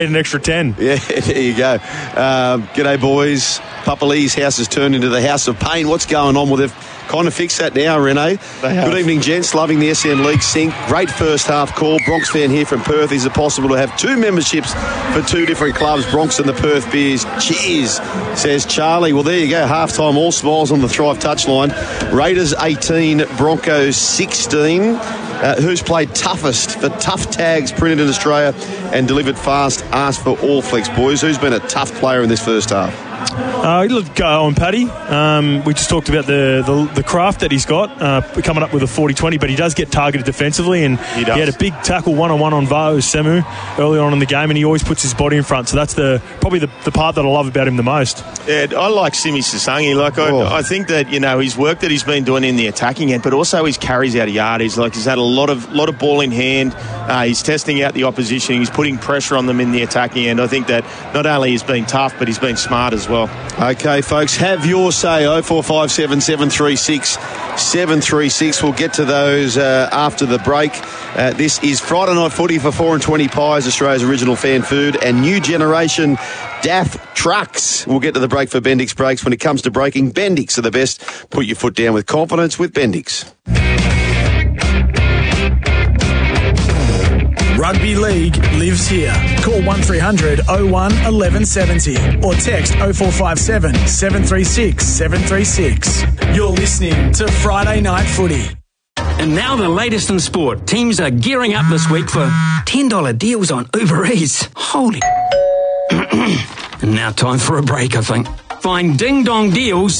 An extra 10. Yeah, there you go. G'day, boys. Papa Lee's house has turned into the house of pain. What's going on? Well, they've kind of fixed that now, Renee. Good evening, gents. Loving the SM League sync. Great first half call. Bronx fan here from Perth. Is it possible to have 2 memberships for 2 different clubs, Bronx and the Perth Bears? Cheers, says Charlie. Well, there you go. Half-time, all smiles on the Thrive touchline. Raiders 18, Broncos 16. Who's played toughest for tough tags printed in Australia and delivered fast? Ask for All Flex, boys. Who's been a tough player in this first half? Go on, Paddy. We just talked about the craft that he's got coming up with a 40-20, but he does get targeted defensively, and he had a big tackle one-on-one on Vao Semu early on in the game, and he always puts his body in front, so that's probably the part that I love about him the most. Yeah, I like Simi Sasangi. I think that, his work that he's been doing in the attacking end, but also his carries out of yard. He's had a lot of ball in hand. He's testing out the opposition. He's putting pressure on them in the attacking end. I think that not only he's been tough, but he's been smart as well. Okay, folks, have your say. 0457 736 736. We'll get to those after the break. This is Friday Night Footy for 4 and 20 Pies, Australia's original fan food, and new generation DAF trucks. We'll get to the break for Bendix Brakes. When it comes to braking, Bendix are the best. Put your foot down with confidence with Bendix. Rugby League lives here. Call 1300 01 1170 or text 0457 736 736. You're listening to Friday Night Footy. And now the latest in sport. Teams are gearing up this week for $10 deals on Uber Eats. Holy. And now time for a break, I think. Find Ding Dong Deals